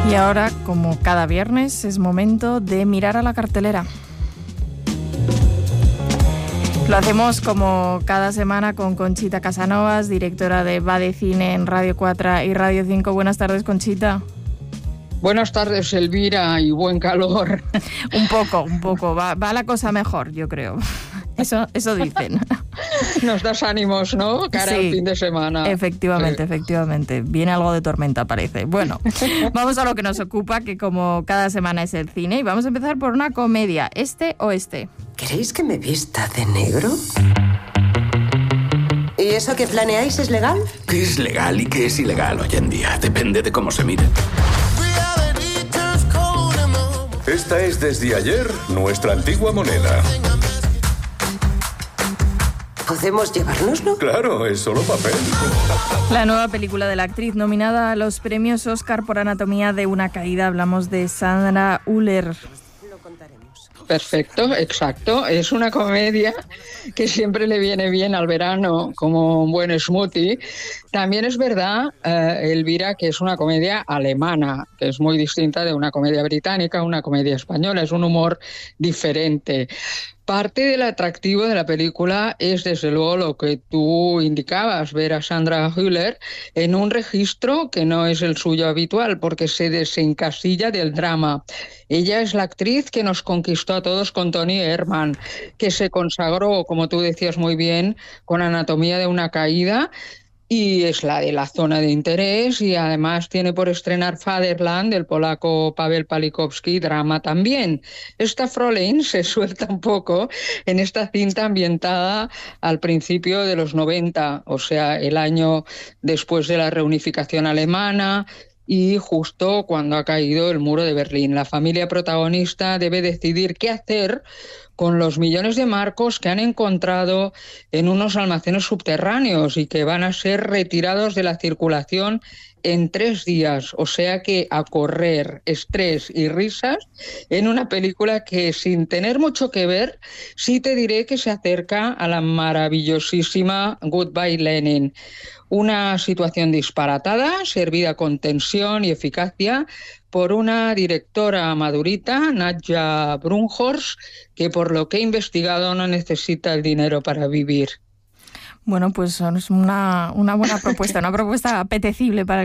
Y ahora, como cada viernes, es momento de mirar a la cartelera. Lo hacemos como cada semana con Conchita Casanovas, directora de Va de Cine en Radio 4 y Radio 5. Buenas tardes, Conchita. Buenas tardes, Elvira, y buen calor. Un poco. Va la cosa mejor, yo creo. Eso dicen. Nos das ánimos, ¿no? Cara al fin de semana. Efectivamente. Viene algo de tormenta, parece. Bueno, vamos a lo que nos ocupa, que como cada semana es el cine. Y vamos a empezar por una comedia, este o este. ¿Queréis que me vista de negro? ¿Y eso que planeáis es legal? ¿Qué es legal y qué es ilegal hoy en día? Depende de cómo se mire. Esta es desde ayer nuestra antigua moneda. ¿Podemos llevárnoslo? Claro, es solo papel. La nueva película de la actriz nominada a los premios Oscar por Anatomía de una caída. Hablamos de Sandra Hüller. Perfecto, exacto. Es una comedia que siempre le viene bien al verano como un buen smoothie. También es verdad, Elvira, que es una comedia alemana, que es muy distinta de una comedia británica, una comedia española. Es un humor diferente. Parte del atractivo de la película es, desde luego, lo que tú indicabas, ver a Sandra Hüller en un registro que no es el suyo habitual, porque se desencasilla del drama. Ella es la actriz que nos conquistó a todos con Toni Erdmann, que se consagró, como tú decías muy bien, con Anatomía de una caída, y es la de la zona de interés, y además tiene por estrenar Fatherland, del polaco Paweł Palikowski, drama también. Esta Fräulein se suelta un poco en esta cinta ambientada al principio de los 90, o sea, el año después de la reunificación alemana, y justo cuando ha caído el muro de Berlín. La familia protagonista debe decidir qué hacer con los millones de marcos que han encontrado en unos almacenes subterráneos y que van a ser retirados de la circulación en 3 días. O sea que a correr, estrés y risas en una película que, sin tener mucho que ver, sí te diré que se acerca a la maravillosísima Goodbye Lenin. Una situación disparatada, servida con tensión y eficacia por una directora madurita, Nadja Brunhorst, que por lo que he investigado no necesita el dinero para vivir. Bueno, pues es una buena propuesta, una propuesta apetecible para